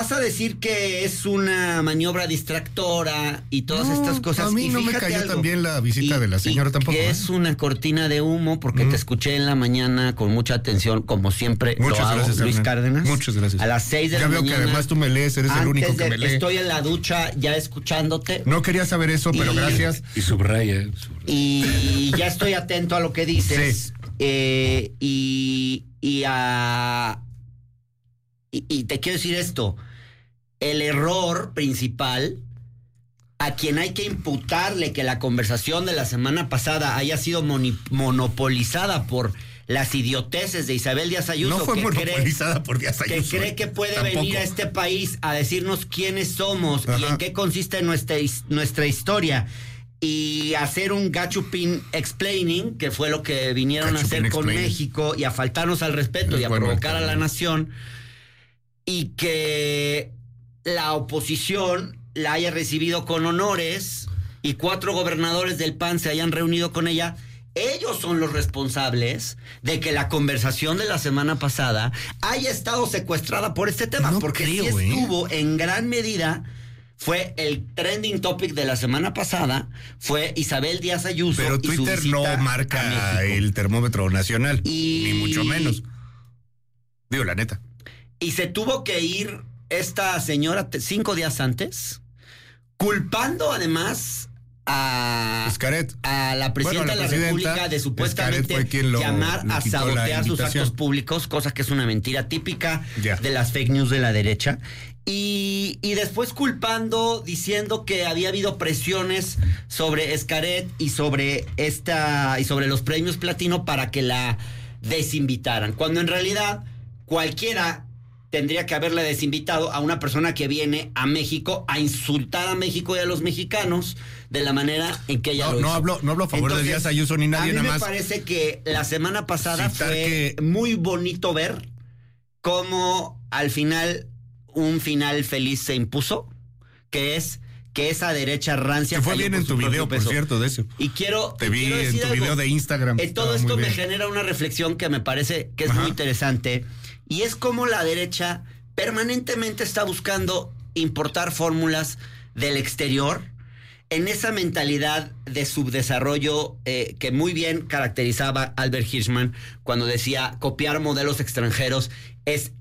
Vas a decir que es una maniobra distractora y todas estas cosas. A mí no me cayó tan bien la visita de la señora tampoco. Que es una cortina de humo, porque te escuché en la mañana con mucha atención, como siempre. Muchas gracias, Luis Cárdenas. Muchas gracias. A las 6 de la mañana. Ya veo que además tú me lees, eres el único que me lee. Estoy en la ducha ya escuchándote. No quería saber eso, pero gracias. Y subraya. Y ya estoy atento a lo que dices. Sí. Y te quiero decir esto. El error principal, a quien hay que imputarle que la conversación de la semana pasada haya sido monopolizada por las idioteces de Isabel Díaz Ayuso. No fue monopolizada por Díaz Ayuso. Que cree que puede venir a este país a decirnos quiénes somos y en qué consiste nuestra historia. Y hacer un gachupín explaining, que fue lo que vinieron a hacer con México, y a faltarnos al respeto y a provocar a la nación. Y que la oposición la haya recibido con honores y 4 gobernadores del PAN se hayan reunido con ella. Ellos son los responsables de que la conversación de la semana pasada haya estado secuestrada por este tema, porque sí estuvo en gran medida. Fue el trending topic de la semana pasada, fue Isabel Díaz Ayuso. Pero Twitter no marca el termómetro nacional, ni mucho menos. Digo, la neta. Y se tuvo que ir esta señora 5 días antes, culpando además a la presidenta de la República de supuestamente llamar a sabotear sus actos públicos, cosa que es una mentira típica de las fake news de la derecha. Y después culpando, diciendo que había habido presiones sobre Xcaret y sobre los premios Platino para que la desinvitaran, cuando en realidad cualquiera tendría que haberle desinvitado a una persona que viene a México a insultar a México y a los mexicanos de la manera en que ella lo hizo. No hablo a favor de Díaz Ayuso ni nadie, nada más. A mí me parece que la semana pasada fue muy bonito ver cómo al final un final feliz se impuso, que es que esa derecha rancia... Que fue bien en tu video, por cierto, de eso. Y Te vi en tu video de Instagram. Todo esto me genera una reflexión que me parece que es muy interesante, y es como la derecha permanentemente está buscando importar fórmulas del exterior en esa mentalidad de subdesarrollo que muy bien caracterizaba Albert Hirschman cuando decía copiar modelos extranjeros es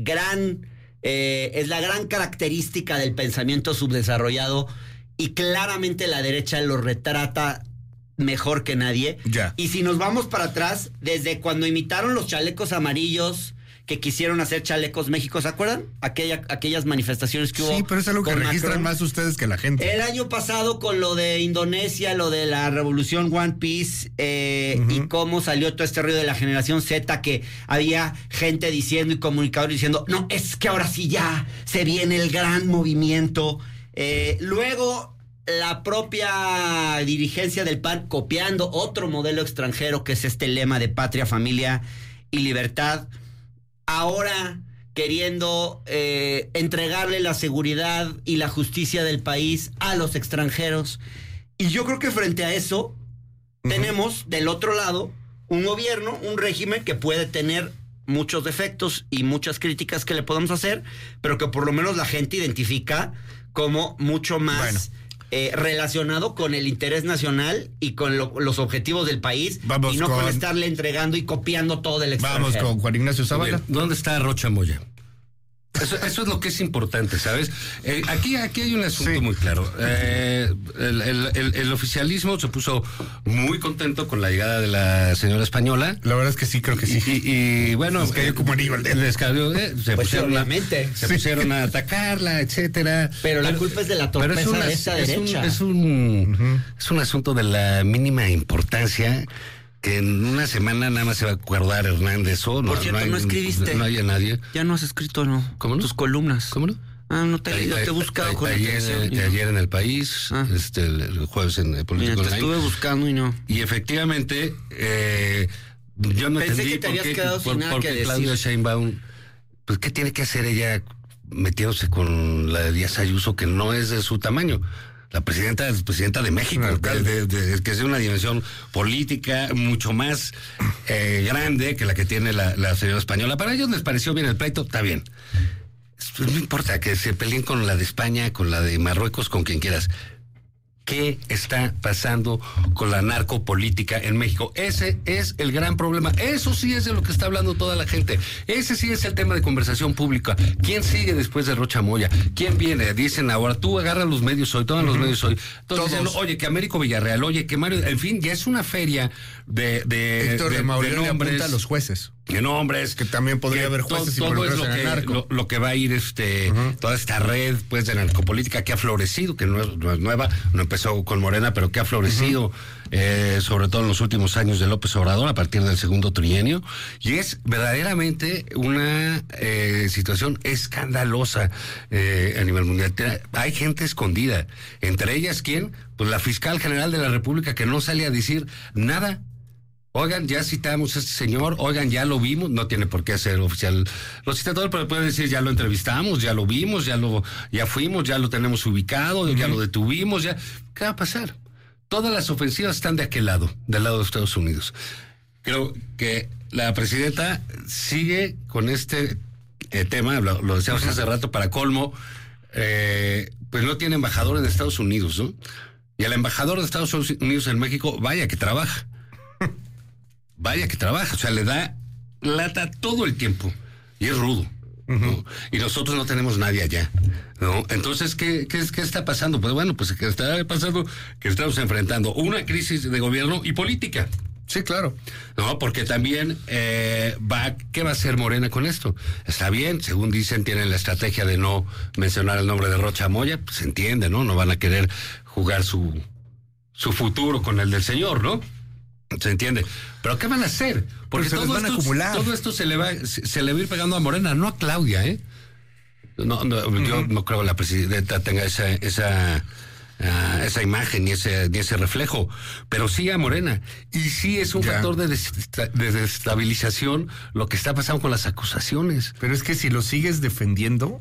la gran característica del pensamiento subdesarrollado, y claramente la derecha lo retrata mejor que nadie. Y si nos vamos para atrás, desde cuando imitaron los chalecos amarillos, que quisieron hacer chalecos México, ¿se acuerdan? Aquellas manifestaciones que hubo. Sí, pero es algo que registran más ustedes que la gente. El año pasado con lo de Indonesia, lo de la revolución One Piece, y cómo salió todo este ruido de la generación Z, que había gente diciendo y comunicadores diciendo, no, es que ahora sí ya se viene el gran movimiento. Luego la propia dirigencia del PAN copiando otro modelo extranjero, que es este lema de patria, familia y libertad. Ahora queriendo entregarle la seguridad y la justicia del país a los extranjeros. Y yo creo que frente a eso tenemos del otro lado un gobierno, un régimen que puede tener muchos defectos y muchas críticas que le podemos hacer, pero que por lo menos la gente identifica como mucho más relacionado con el interés nacional y con los objetivos del país. Vamos, y no con estarle entregando y copiando todo del extranjero. Vamos con Juan Ignacio Zavala. ¿Dónde está Rocha Moya? Eso es lo que es importante, ¿sabes? Aquí hay un asunto muy claro. El oficialismo se puso muy contento con la llegada de la señora española. La verdad es que sí, creo que sí. Y bueno, es que hay como anillo al dedo. Se pusieron a atacarla, etcétera. Pero la culpa es de la torpeza de esta derecha. Es un asunto de la mínima importancia, que en una semana nada más se va a acordar Hernández. Por cierto, no escribiste. No hay a nadie. Ya no has escrito, ¿no? ¿Cómo no? Tus columnas. ¿Cómo no? No te he leído, te he buscado con atención. Ayer en El País, el jueves en Político Online. Te estuve buscando y no. Y efectivamente, yo no Pensé entendí que te habías quedado sin nada que decir. Claudia Sheinbaum, pues ¿qué tiene que hacer ella metiéndose con la de Díaz Ayuso, que no es de su tamaño? La presidenta es presidenta de México, que es de una dimensión política mucho más grande que la que tiene la señora española. Para ellos les pareció bien el pleito, está bien. Pues no importa que se peleen con la de España, con la de Marruecos, con quien quieras. ¿Qué está pasando con la narcopolítica en México? Ese es el gran problema. Eso sí es de lo que está hablando toda la gente. Ese sí es el tema de conversación pública. ¿Quién sigue después de Rocha Moya? ¿Quién viene? Dicen ahora, tú agarras los medios hoy, todos los medios hoy. Todos dicen, oye, que Américo Villarreal, oye, que Mario... En fin, ya es una feria de Héctor de Mauricio le apunta a los jueces. Que nombres. Que también podría haber jueces involucrados en el narco. Lo que va a ir toda esta red pues de narcopolítica que ha florecido, que no es nueva, no empezó con Morena, pero que ha florecido sobre todo en los últimos años de López Obrador a partir del segundo trienio, y es verdaderamente una situación escandalosa a nivel mundial. Hay gente escondida, entre ellas, ¿quién? Pues la fiscal general de la República, que no sale a decir nada. Oigan, ya citamos a este señor, oigan, ya lo vimos, no tiene por qué ser oficial. Lo cita todo, pero puede decir, ya lo entrevistamos, ya lo vimos, ya fuimos, ya lo tenemos ubicado, ya lo detuvimos, ya. ¿Qué va a pasar? Todas las ofensivas están de aquel lado, del lado de Estados Unidos. Creo que la presidenta sigue con este tema, lo decíamos hace rato, para colmo, pues no tiene embajador en Estados Unidos, ¿no? Y el embajador de Estados Unidos en México, vaya que trabaja. Vaya que trabaja, o sea, le da lata todo el tiempo y es rudo, ¿no? Y nosotros no tenemos nadie allá, ¿no? Entonces, ¿qué está pasando? Pues bueno, pues que está pasando que estamos enfrentando una crisis de gobierno y política. Sí, claro. No, porque también ¿qué va a hacer Morena con esto? Está bien, según dicen, tienen la estrategia de no mencionar el nombre de Rocha Moya, pues se entiende, ¿no? No van a querer jugar su futuro con el del señor, ¿no? Se entiende. ¿Pero qué van a hacer? Porque todo esto se le va a ir pegando a Morena, no a Claudia, ¿eh? No, yo no creo que la presidenta tenga esa imagen ni ese reflejo, pero sí a Morena. Y sí es un factor de desestabilización lo que está pasando con las acusaciones. Pero es que si lo sigues defendiendo,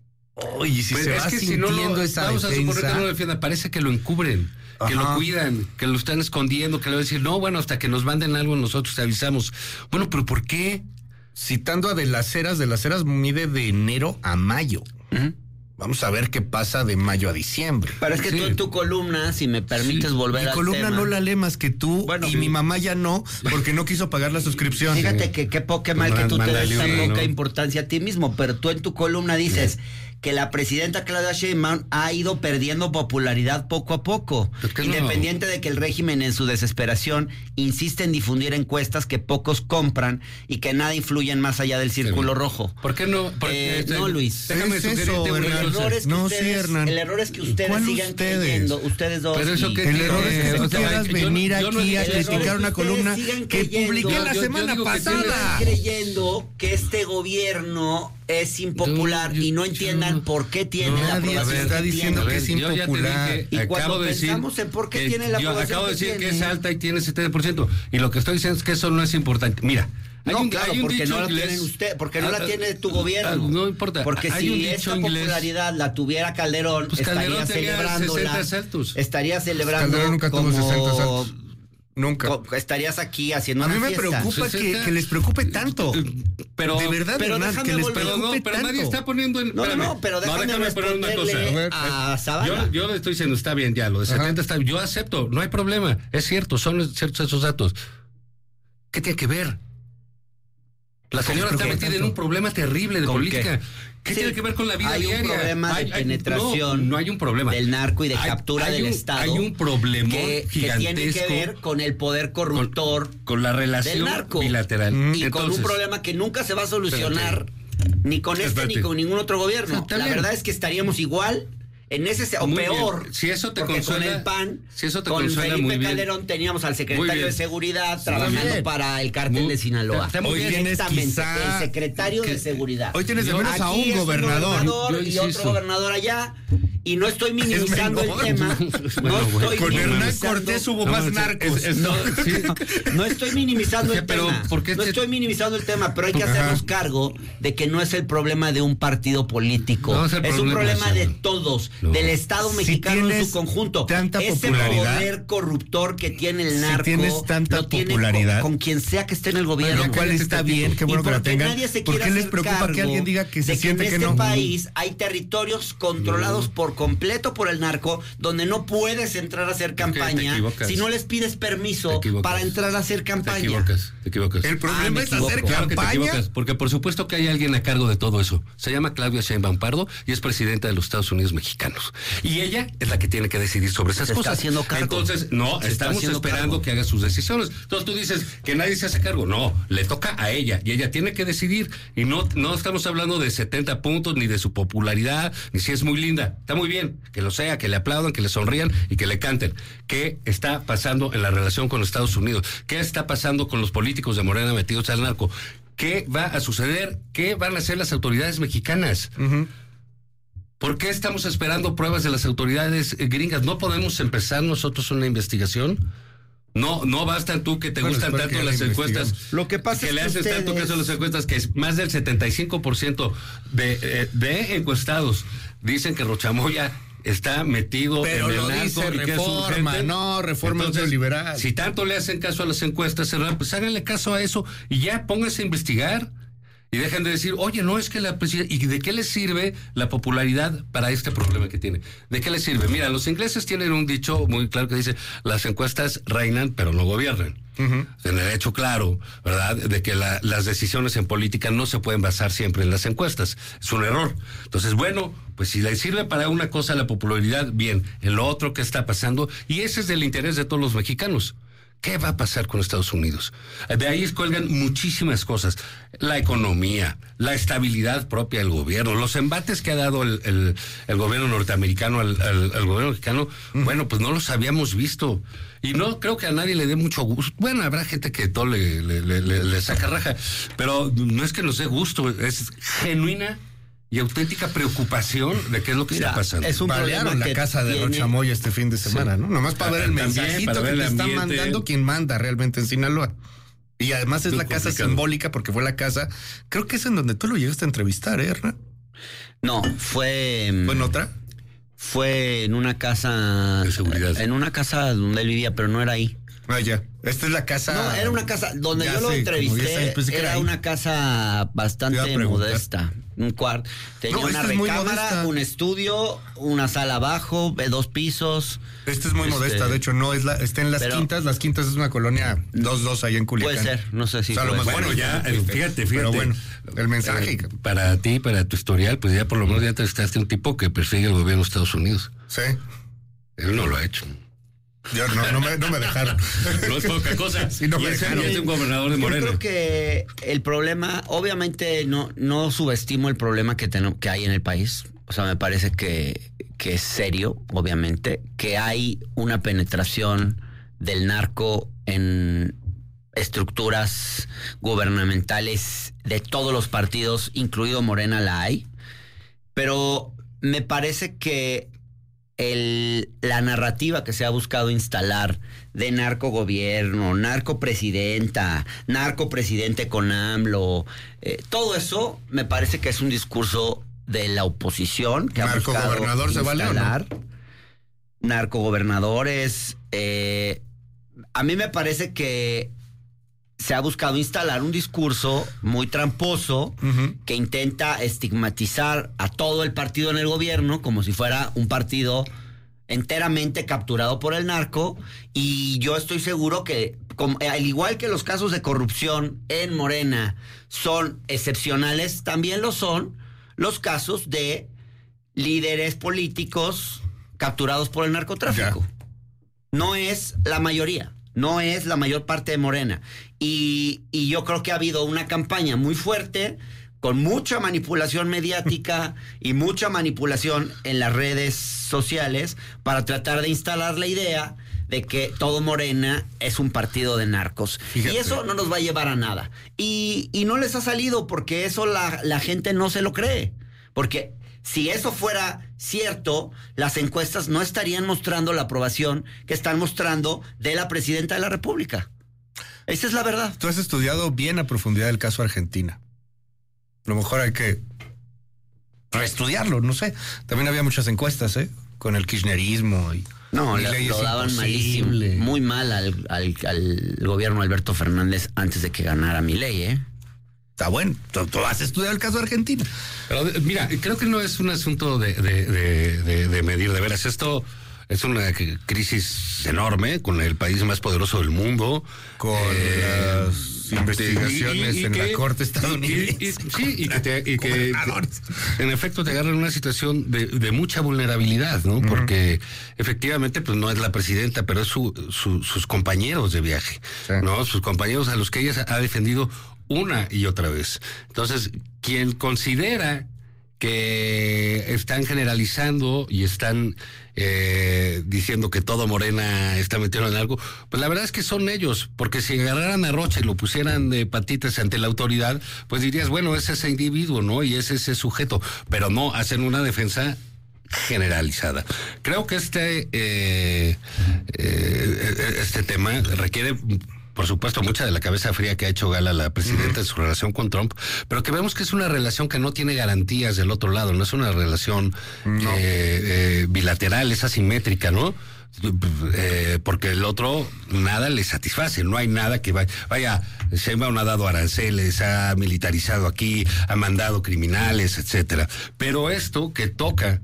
y si pues se va sintiendo esa vamos defensa... a suponer que no lo defiendan, parece que lo encubren, que lo cuidan, que lo están escondiendo, que le van a decir, no, bueno, hasta que nos manden algo nosotros te avisamos. Bueno, pero ¿por qué? Citando a De las Heras mide de enero a mayo. Vamos a ver qué pasa de mayo a diciembre. Pero es que tú en tu columna, si me permites volver al tema... Mi columna no la lee más que tú, y mi mamá ya no, porque no quiso pagar la suscripción. Fíjate que qué mal que tú te des tan poca importancia a ti mismo, pero tú en tu columna dices... que la presidenta Claudia Sheinbaum ha ido perdiendo popularidad poco a poco, independiente de que el régimen en su desesperación insiste en difundir encuestas que pocos compran y que nada influyen más allá del círculo rojo. ¿Por qué no? No, Luis. Déjame sugerirte un error. El error es que ustedes sigan creyendo, ustedes dos. Pero eso el error es que tú quieras venir aquí a criticar una columna que publiqué la semana pasada. Creyendo que este gobierno es impopular y no entiendan por qué tiene la aprobación. Está diciendo que es impopular. Y cuando pensamos en por qué tiene la aprobación, acabo de decir que es alta y tiene 70%. Y lo que estoy diciendo es que eso no es importante. Mira, porque no la tienen usted, porque no la tiene tu gobierno. No importa. Porque si esta popularidad la tuviera Calderón, pues estaría celebrándola. Estaría celebrando. Calderón nunca tuvo 60 asaltos. Nunca. Estarías aquí haciendo una fiesta. A mí me preocupa que les preocupe tanto. Pero de verdad, Hernán, que les preocupe tanto. Pero nadie está poniendo en... pero déjame poner una cosa. A Zavala. Yo le estoy diciendo, está bien ya, lo de 70 está bien. Yo acepto, no hay problema. Es cierto, son ciertos esos datos. ¿Qué tiene que ver? La señora está metida en un problema terrible de política. ¿Qué tiene que ver con la vida diaria? Hay un problema de penetración. No hay un problema. Del narco y de captura del Estado. Hay un problema que tiene que ver con el poder corruptor. Con la relación del narco. Bilateral. Y con un problema que nunca se va a solucionar ni con ni con ningún otro gobierno. La verdad es que estaríamos igual. En ese o peor, si eso te porque consuela, con el PAN, si eso te con consuela, Felipe Calderón teníamos al secretario de Seguridad trabajando para el cártel de Sinaloa. Hoy tienes el secretario de Seguridad. Hoy tienes de menos a un gobernador y otro gobernador allá. Y no estoy minimizando el tema. Con Hernán Cortés hubo más narcos. No estoy minimizando el pero, tema. ¿por qué no estoy minimizando el tema, pero hay que hacernos cargo de que no es el problema de un partido político. No, es un problema de todos, del Estado mexicano en su conjunto. Ese poder corruptor que tiene el narco. Si tienes tanta popularidad. Con quien sea que esté en el gobierno. Lo cual está bien, qué bueno que la tengan. ¿Por qué les preocupa que alguien diga que se siente que no? En este país hay territorios controlados por completo por el narco, donde no puedes entrar a hacer campaña si no les pides permiso para entrar a hacer campaña. Te equivocas. El problema es hacer Claro que te campaña. equivocas, porque por supuesto que hay alguien a cargo de todo eso. Se llama Claudia Sheinbaum Pardo y es presidenta de los Estados Unidos mexicanos. Y ella es la que tiene que decidir sobre esas cosas. Haciendo cargo. Entonces, no, estamos esperando que haga sus decisiones. Entonces tú dices que nadie se hace cargo. No, le toca a ella y ella tiene que decidir. Y no estamos hablando de 70 puntos, ni de su popularidad, ni si es muy linda. Está muy bien, que lo sea, que le aplaudan, que le sonrían y que le canten. ¿Qué está pasando en la relación con Estados Unidos? ¿Qué está pasando con los políticos de Morena metidos al narco? ¿Qué va a suceder? ¿Qué van a hacer las autoridades mexicanas? ¿Por qué estamos esperando pruebas de las autoridades gringas? ¿No podemos empezar nosotros una investigación? No bastan tú que te gustan tanto las encuestas. Lo que pasa que es le que haces tanto caso a las encuestas que es más del 75% de encuestados dicen que Rochamoya está metido pero en el lo narco dice y que es un Reforma, gente. no, Reforma neoliberal. Si tanto le hacen caso a las encuestas, pues háganle caso a eso y ya pónganse a investigar. Y dejen de decir, oye, no es que la presidencia... ¿Y de qué les sirve la popularidad para este problema que tiene? ¿De qué les sirve? Mira, los ingleses tienen un dicho muy claro que dice, las encuestas reinan, pero no gobiernan. En el hecho claro, ¿verdad? De que las decisiones en política no se pueden basar siempre en las encuestas. Es un error. Entonces, bueno, pues si le sirve para una cosa la popularidad, bien. En lo otro, ¿qué está pasando? Y ese es del interés de todos los mexicanos. ¿Qué va a pasar con Estados Unidos? De ahí cuelgan muchísimas cosas. La economía, la estabilidad propia del gobierno, los embates que ha dado el gobierno norteamericano al gobierno mexicano, bueno, pues no los habíamos visto. Y no creo que a nadie le dé mucho gusto. Bueno, habrá gente que todo le saca raja, pero no es que nos dé gusto, es genuina y auténtica preocupación de qué es lo que está pasando. Es un problema en la casa de Rochamoya este fin de semana, ¿no? Nomás para ver el mensajito que te está mandando quien manda realmente en Sinaloa. Y además es la casa simbólica porque fue la casa, creo que es en donde tú lo llegaste a entrevistar, ¿eh, Hernán? No, fue... ¿Fue en otra? Fue en una casa... De seguridad. En una casa donde él vivía, pero no era ahí. Ah, ya. Esta es la casa... No, era una casa donde yo lo entrevisté, era una casa bastante modesta. Un cuarto. Tenía una recámara, un estudio, una sala abajo, 2 pisos. Esta es muy modesta, de hecho, no es está en Las Quintas. Las Quintas es una colonia 2-2 ahí en Culiacán. Puede ser, no sé si... O sea, lo más bueno, ya, fíjate. Pero bueno, el mensaje... para ti, para tu historial, pues ya por lo menos ya entrevistaste a un tipo que persigue el gobierno de Estados Unidos. Sí. Él no lo ha hecho. Yo no me dejaron. No es poca cosa. Sí, no me dejaron. Es un gobernador de Morena. Yo creo que el problema, obviamente no subestimo el problema que hay en el país. O sea, me parece que es serio, obviamente, que hay una penetración del narco en estructuras gubernamentales de todos los partidos, incluido Morena, la hay. Pero me parece que la narrativa que se ha buscado instalar de narcogobierno, narcopresidenta, narcopresidente con AMLO, todo eso me parece que es un discurso de la oposición que ha buscado ¿Narcogobernador se vale o no? Narcogobernadores. A mí me parece que se ha buscado instalar un discurso muy tramposo que intenta estigmatizar a todo el partido en el gobierno como si fuera un partido enteramente capturado por el narco, y yo estoy seguro que, al igual que los casos de corrupción en Morena son excepcionales, también lo son los casos de líderes políticos capturados por el narcotráfico. Ya. No es la mayoría. No es la mayor parte de Morena. Y yo creo que ha habido una campaña muy fuerte, con mucha manipulación mediática y mucha manipulación en las redes sociales para tratar de instalar la idea de que todo Morena es un partido de narcos. Fíjate. Y eso no nos va a llevar a nada. Y no les ha salido porque eso la gente no se lo cree. Porque si eso fuera cierto, las encuestas no estarían mostrando la aprobación que están mostrando de la presidenta de la República. Esa es la verdad. Tú has estudiado bien a profundidad el caso Argentina. A lo mejor hay que reestudiarlo, no sé. También había muchas encuestas, con el kirchnerismo y... No, lo daban malísimo, muy mal al gobierno de Alberto Fernández antes de que ganara Milei, Está bueno, tú has estudiado el caso de Argentina. Pero mira, creo que no es un asunto de medir de veras. Esto es una crisis enorme con el país más poderoso del mundo. Con las investigaciones en la corte estadounidense. Y que en efecto te agarran en una situación de mucha vulnerabilidad, ¿no? Porque efectivamente pues no es la presidenta, pero es sus compañeros de viaje, ¿no? Sus compañeros a los que ella ha defendido una y otra vez. Entonces, quien considera que están generalizando y están diciendo que todo Morena está metido en algo, pues la verdad es que son ellos, porque si agarraran a Rocha y lo pusieran de patitas ante la autoridad, pues dirías, bueno, es ese individuo, ¿no? Y es ese sujeto, pero no, hacen una defensa generalizada. Creo que este tema requiere, por supuesto, mucha de la cabeza fría que ha hecho gala la presidenta en su relación con Trump, pero que vemos que es una relación que no tiene garantías del otro lado, no es una relación bilateral, es asimétrica, ¿no? Porque el otro nada le satisface, no hay nada que vaya, Sheinbaum ha dado aranceles, ha militarizado aquí, ha mandado criminales, etcétera. Pero esto que toca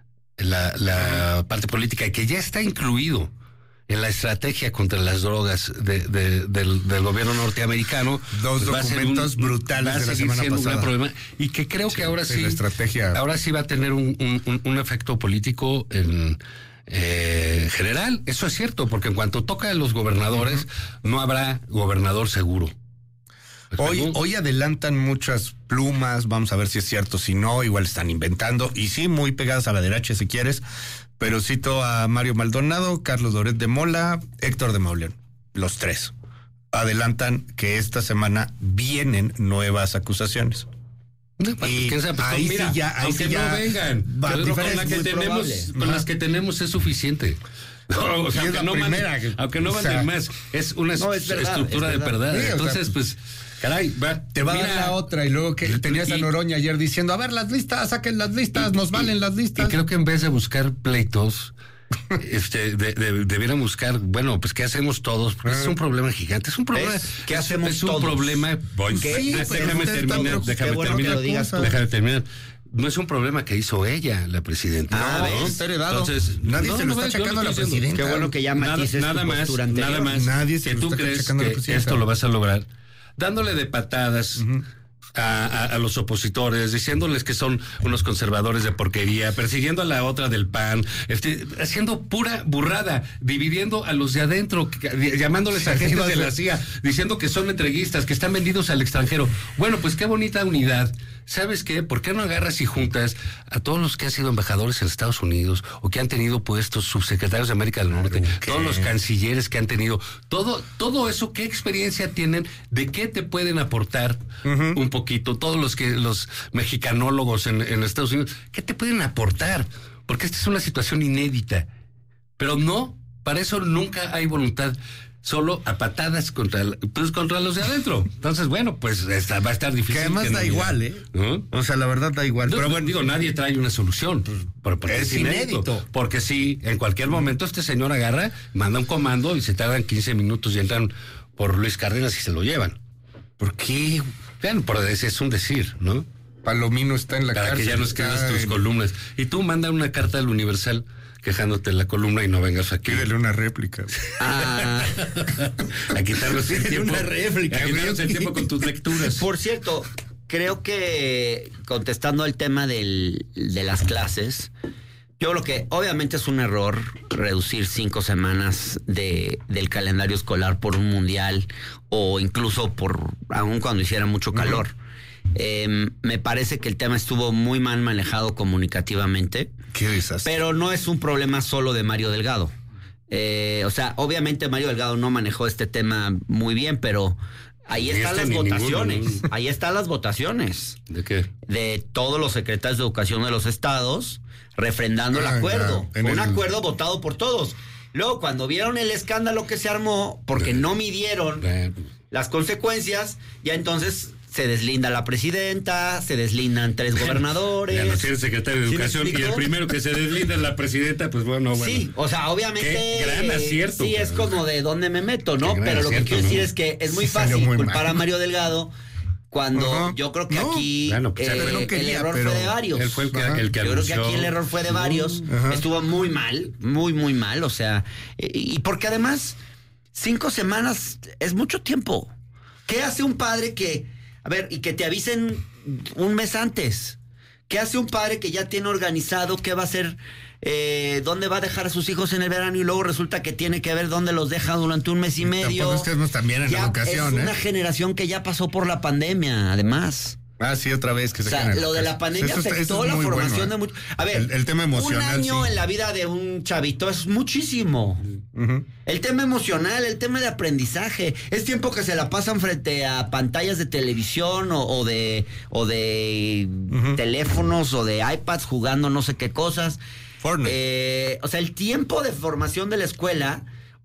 la parte política y que ya está incluido en la estrategia contra las drogas del gobierno norteamericano. Dos documentos brutales de la semana pasada. Un gran problema, y que creo que ahora sí, la estrategia... ahora sí va a tener un efecto político en general. Eso es cierto, porque en cuanto toca a los gobernadores, no habrá gobernador seguro. Hoy adelantan muchas plumas, vamos a ver si es cierto, si no, igual están inventando, y sí, muy pegadas a la derecha si quieres, pero cito a Mario Maldonado, Carlos Loret de Mola, Héctor de Mauleón, los tres. Adelantan que esta semana vienen nuevas acusaciones. Ahí sí ya, aunque no vengan, con las que tenemos es suficiente. No, o sea, aunque no manden más, es una estructura de verdad. Entonces, pues, caray, te va a dar la otra, y luego que tenías a Noroña ayer diciendo, a ver, las listas, saquen las listas, nos valen las listas. Y creo que en vez de buscar pleitos, debieran buscar, bueno, pues qué hacemos todos, porque es un problema gigante, es un problema. ¿Qué hacemos todos? Es un problema. Déjame terminar. No es un problema que hizo ella, la presidenta. Entonces, nadie se lo está achacando a la presidenta. Qué bueno que ya matices nada más nadie se que tú crees que esto lo vas a lograr dándole de patadas a los opositores, diciéndoles que son unos conservadores de porquería, persiguiendo a la otra del PAN, haciendo pura burrada, dividiendo a los de adentro, llamándoles agentes de la CIA, diciendo que son entreguistas, que están vendidos al extranjero. Bueno, pues qué bonita unidad. ¿Sabes qué? ¿Por qué no agarras y juntas a todos los que han sido embajadores en Estados Unidos o que han tenido puestos subsecretarios de América del Norte, todos los cancilleres que han tenido, todo eso, qué experiencia tienen, de qué te pueden aportar un poquito, todos los mexicanólogos en Estados Unidos, qué te pueden aportar? Porque esta es una situación inédita, pero no, para eso nunca hay voluntad. Solo a patadas contra los de adentro. Entonces, bueno, pues va a estar difícil. Que además da igual, ¿no? O sea, la verdad da igual. Pero bueno, digo, nadie trae una solución. Porque es inédito. Porque si en cualquier momento este señor agarra, manda un comando y se tardan 15 minutos y entran por Luis Cárdenas y se lo llevan. ¿Por qué? Bueno, es un decir, ¿no? Palomino está en la cárcel. Para que ya no escribas tus columnas. Y tú manda una carta al Universal quejándote en la columna y no vengas aquí. Pídele una réplica. A quitarnos el tiempo. Una réplica. A quitarnos el tiempo con tus lecturas. Por cierto, creo que contestando al tema de las clases, yo creo que obviamente es un error reducir 5 semanas del calendario escolar por un mundial o incluso aun cuando hiciera mucho calor. Me parece que el tema estuvo muy mal manejado comunicativamente. Qué desastre. Pero no es un problema solo de Mario Delgado. O sea, obviamente Mario Delgado no manejó este tema muy bien, pero Ahí están las votaciones. Ahí están las votaciones. ¿De qué? De todos los secretarios de educación de los estados refrendando el acuerdo. Un acuerdo votado por todos. Luego, cuando vieron el escándalo que se armó, porque no midieron las consecuencias, ya entonces se deslinda la presidenta, se deslindan 3 gobernadores. Ya no tiene secretario de Educación y el primero que se deslinda es la presidenta, pues bueno. Sí, o sea, obviamente. Qué gran acierto. Sí, es como de dónde me meto, ¿no? Pero lo que quiero decir es que es muy fácil culpar a Mario Delgado cuando yo creo que aquí el error fue de varios. Él fue el que yo creo que aquí el error fue de varios. Estuvo muy mal, muy mal, o sea, y porque además 5 semanas es mucho tiempo. ¿Qué hace un padre y que te avisen un mes antes? ¿Qué hace un padre que ya tiene organizado qué va a hacer, dónde va a dejar a sus hijos en el verano y luego resulta que tiene que ver dónde los deja durante un mes y medio? Tampoco estemos también en la educación, es una generación que ya pasó por la pandemia, además. Sí, otra vez que se queda. Lo de la pandemia afectó la formación de muchos. A ver, el tema emocional. Un año en la vida de un chavito es muchísimo. El tema emocional, el tema de aprendizaje, es tiempo que se la pasan frente a pantallas de televisión o de teléfonos o de iPads jugando no sé qué cosas. Fortnite. O sea, el tiempo de formación de la escuela,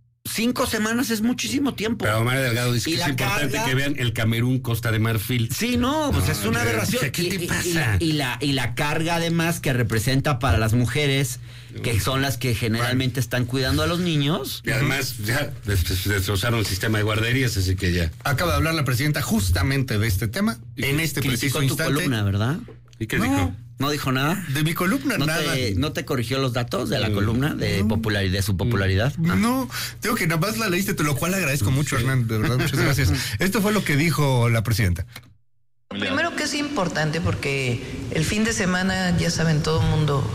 5 semanas es muchísimo tiempo. Pero Mario Delgado dice que es importante que vean el Camerún Costa de Marfil. Sí, pues es una aberración. ¿Qué te pasa? Y la carga además que representa para las mujeres, que son las que generalmente están cuidando a los niños. Y además ya destrozaron el sistema de guarderías, así que ya. Acaba de hablar la presidenta justamente de este tema, en este preciso instante. Tu columna, ¿verdad? ¿Y qué dijo? ¿No dijo nada? De mi columna, nada. ¿No te corrigió los datos de la columna de su popularidad? No, digo que nada más la leíste, lo cual agradezco mucho, Hernán, de verdad, muchas gracias. Esto fue lo que dijo la presidenta. Primero que es importante porque el fin de semana, ya saben, todo el mundo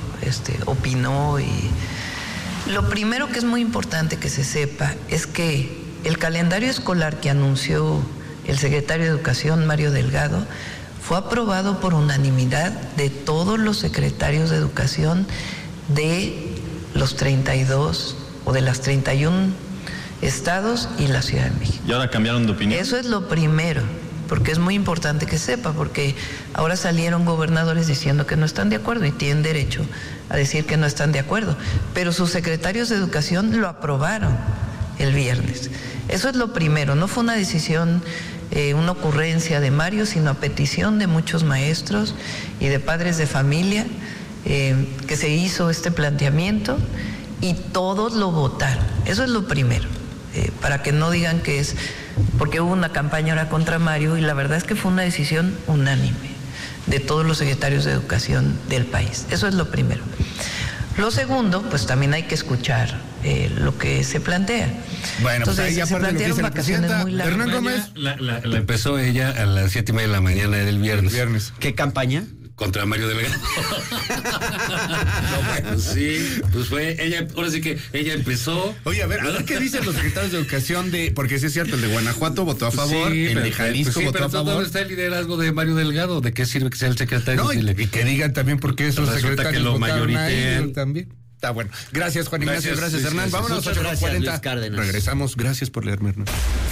opinó y lo primero que es muy importante que se sepa es que el calendario escolar que anunció el secretario de Educación, Mario Delgado, fue aprobado por unanimidad de todos los secretarios de Educación de los 32 o de las 31 estados y la Ciudad de México. ¿Y ahora cambiaron de opinión? Eso es lo primero, porque es muy importante que sepa, porque ahora salieron gobernadores diciendo que no están de acuerdo y tienen derecho a decir que no están de acuerdo, pero sus secretarios de Educación lo aprobaron el viernes. Eso es lo primero, no fue una decisión, una ocurrencia de Mario, sino a petición de muchos maestros y de padres de familia que se hizo este planteamiento y todos lo votaron. Eso es lo primero, para que no digan que es porque hubo una campaña ahora contra Mario, y la verdad es que fue una decisión unánime de todos los secretarios de Educación del país. Eso es lo primero. Lo segundo, pues también hay que escuchar lo que se plantea. Bueno, entonces, pues ahí ya se plantearon vacaciones muy largas. Hernán Gómez. La empezó ella a las 7:30 de la mañana del viernes. ¿Qué campaña? Contra Mario Delgado. Sí, pues fue ella, ahora sí que ella empezó. Oye, a ver qué dicen los secretarios de Educación porque sí es cierto, el de Guanajuato votó a favor, el de Jalisco votó a favor. ¿Dónde está el liderazgo de Mario Delgado? ¿De qué sirve que sea el secretario? No, y que digan también por qué esos secretarios que lo mayoritean también. Está bueno. Gracias, Juan Ignacio. Gracias, Hernán. Vámonos a 8:40. Regresamos. Gracias por leerme, Hernán.